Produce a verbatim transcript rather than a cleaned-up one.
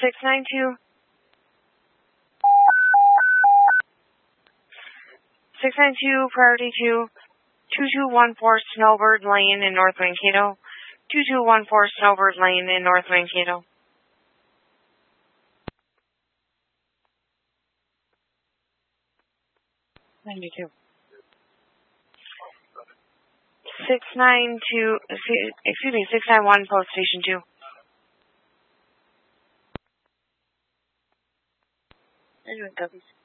six nine two. six nine two, priority two. two two one four Snowbird Lane in North Mankato. two two one four Snowbird Lane in North Mankato. ninety-two. six nine two, excuse me, six nine one, Post Station two. I doing copies.